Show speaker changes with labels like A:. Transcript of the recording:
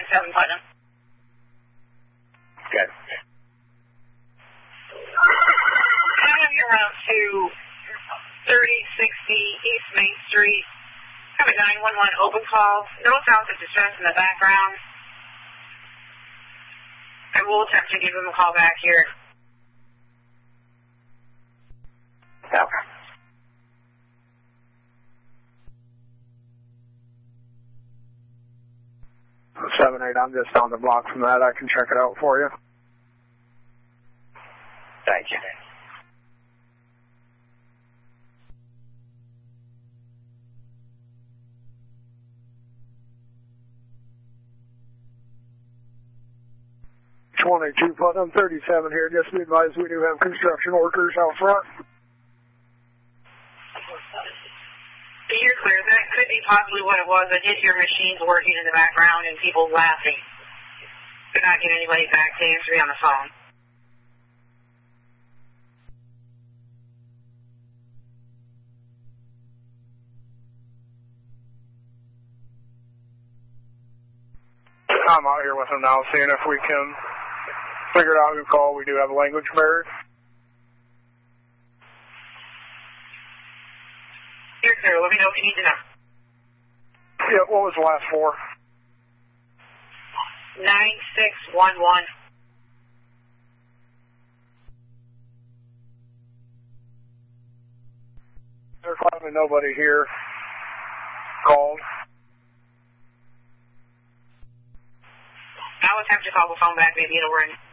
A: 37 Putnam.
B: Okay.
A: I have you around to 3060 East Main Street. I have a 911 open call. No sounds of distress in the background. I will attempt to give him a call back here.
B: Yeah.
C: 7-8, I'm just on the block from that. I can check it out for you.
B: Thank you.
C: $22 Putnam, 37 here. Just be advised we do have construction workers out front.
A: You're clear. That could be possibly what it was. I did hear machines working in the background and people laughing. Could not get anybody back to answer me on the phone.
C: I'm out here with them now, seeing if we can figure out who called. We do have a language barrier.
A: You're clear. Let me know if you need to know.
C: Yeah, what was the last four?
A: 9611.
C: There's probably nobody here called.
A: I'll attempt to call the phone back. Maybe it'll ring.